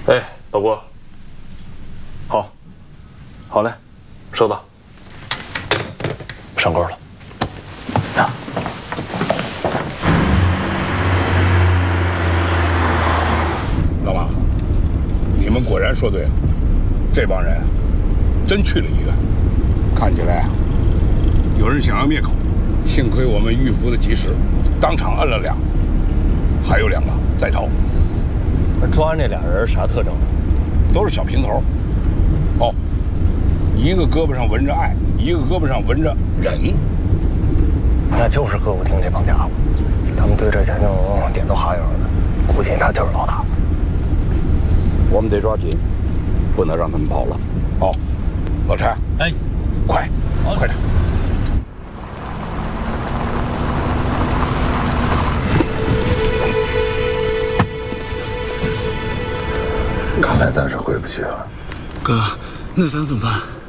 哎，老郭，好，好嘞，收到，上钩了。啊， 老马，你们果然说对了，这帮人真去了医院，看起来啊，有人想要灭口，幸亏我们预伏的及时，当场摁了俩，还有2个在逃。 抓那俩人啥特征？ 都是小平头。哦，一个胳膊上纹着爱，一个胳膊上纹着忍。 那就是歌舞厅这帮家伙，他们对这贾庆龙点头哈腰的，估计他就是老大。 我们得抓紧，不能让他们跑了。 哦，老柴， 哎， 快，快点！ 看来咱是回不去了。 哥，那咱怎么办？